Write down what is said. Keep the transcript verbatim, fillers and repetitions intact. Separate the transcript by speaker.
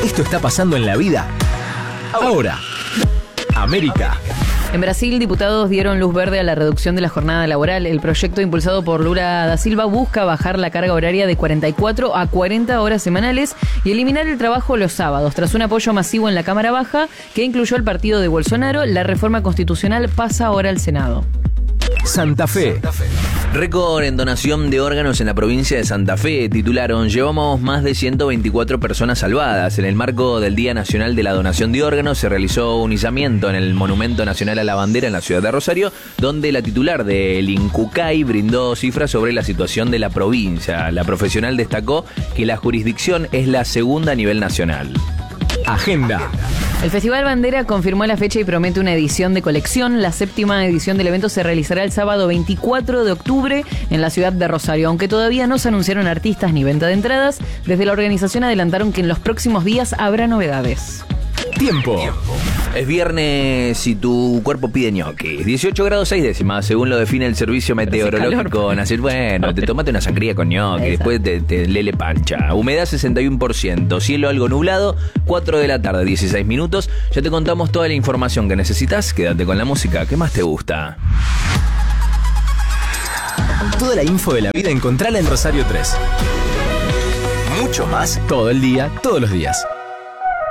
Speaker 1: Esto está pasando en la vida ahora. América.
Speaker 2: En Brasil, diputados dieron luz verde a la reducción de la jornada laboral. El proyecto impulsado por Lula da Silva busca bajar la carga horaria de cuarenta y cuatro a cuarenta horas semanales y eliminar el trabajo los sábados. Tras un apoyo masivo en la Cámara Baja, que incluyó al partido de Bolsonaro, la reforma constitucional pasa ahora al Senado.
Speaker 1: Santa Fe.
Speaker 3: Récord en donación de órganos en la provincia de Santa Fe. Titularon: llevamos más de ciento veinticuatro personas salvadas. En el marco del Día Nacional de la Donación de Órganos se realizó un izamiento en el Monumento Nacional a la Bandera en la ciudad de Rosario, donde la titular del INCUCAI brindó cifras sobre la situación de la provincia. La profesional destacó que la jurisdicción es la segunda a nivel nacional.
Speaker 1: Agenda.
Speaker 2: El Festival Bandera confirmó la fecha y promete una edición de colección. La séptima edición del evento se realizará el sábado veinticuatro de octubre en la ciudad de Rosario. Aunque todavía no se anunciaron artistas ni venta de entradas, desde la organización adelantaron que en los próximos días habrá novedades.
Speaker 1: Tiempo.
Speaker 3: Es viernes y tu cuerpo pide ñoquis. dieciocho grados seis décimas, según lo define el Servicio Meteorológico Nacional. Bueno, te tomate una sangría con ñoquis, después te, te lele pancha. Humedad sesenta y uno por ciento, cielo algo nublado, cuatro de la tarde, dieciséis minutos. Ya te contamos toda la información que necesitas. Quédate con la música que más te gusta.
Speaker 1: Toda la info de la vida encontrala en Rosario tres. Mucho más todo el día, todos los días.